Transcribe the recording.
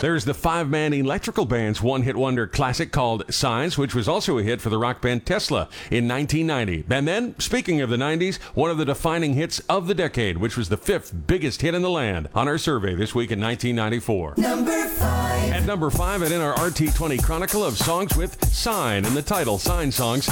There's the five-man Electrical Band's one-hit wonder classic called Signs, which was also a hit for the rock band Tesla in 1990. And then, speaking of the 90s, one of the defining hits of the decade, which was the fifth biggest hit in the land on our survey this week in 1994. Number 5. At number 5, and in our RT20 Chronicle of songs with sign in the title, Sign Songs,